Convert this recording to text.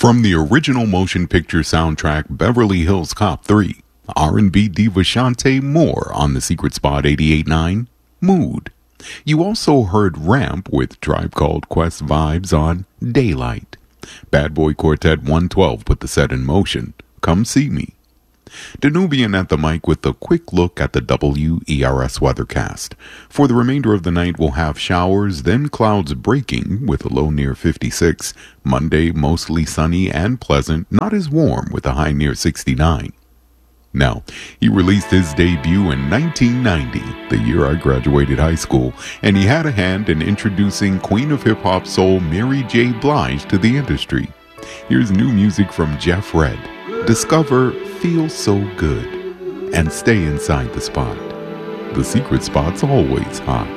From the original motion picture soundtrack Beverly Hills Cop 3, R&B diva Shantae Moore on the Secret Spot 88.9, Mood. You also heard Ramp with Tribe Called Quest vibes on Daylight. Bad Boy Quartet 112 put the set in motion, Come See Me. Danubian at the mic with a quick look at the WERS weathercast. For the remainder of the night, we'll have showers, then clouds breaking with a low near 56. Monday, mostly sunny and pleasant, not as warm with a high near 69. Now, he released his debut in 1990, the year I graduated high school, and he had a hand in introducing Queen of Hip Hop Soul Mary J. Blige to the industry. Here's new music from Jeff Redd. Discover Feel So Good and stay inside the spot. The Secret Spot's always hot.